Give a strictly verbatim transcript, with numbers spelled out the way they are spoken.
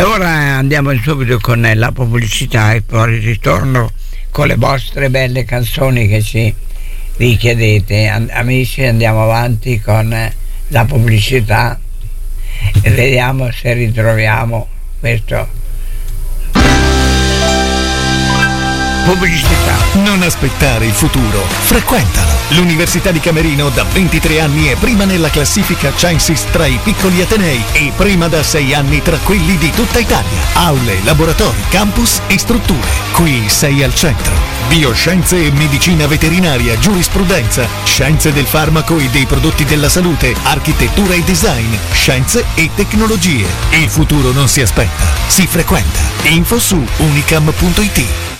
E ora andiamo subito con la pubblicità e poi ritorno con le vostre belle canzoni che ci richiedete. An- amici, andiamo avanti con la pubblicità e vediamo se ritroviamo questo. Pubblicità. Non aspettare il futuro, frequentalo. L'Università di Camerino da ventitré anni è prima nella classifica Censis tra i piccoli atenei e prima da sei anni tra quelli di tutta Italia. Aule, laboratori, campus e strutture. Qui sei al centro. Bioscienze e medicina veterinaria, giurisprudenza, scienze del farmaco e dei prodotti della salute, architettura e design, scienze e tecnologie. Il futuro non si aspetta, si frequenta. Info su unicam punto it.